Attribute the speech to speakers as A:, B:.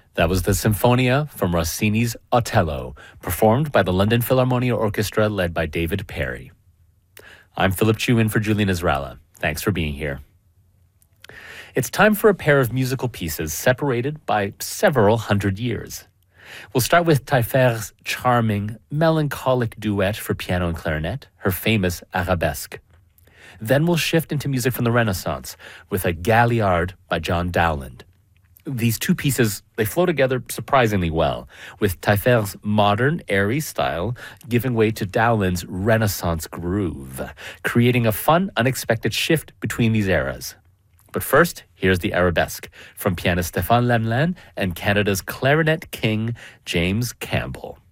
A: That was the Sinfonia from Rossini's Otello, performed by the London Philharmonia Orchestra led by David Perry. I'm Philip Chu in for Julian Israela. Thanks for being here. It's time for a pair of musical pieces separated by several hundred years. We'll start with Taillefer's charming, melancholic duet for piano and clarinet, her famous Arabesque. Then we'll shift into music from the Renaissance with a Galliard by John Dowland. These two pieces, they flow together surprisingly well, with Taillefer's modern, airy style giving way to Dowland's Renaissance groove, creating a fun, unexpected shift between these eras. But first, here's the Arabesque from pianist Stéphane Lemlin and Canada's clarinet king, James Campbell.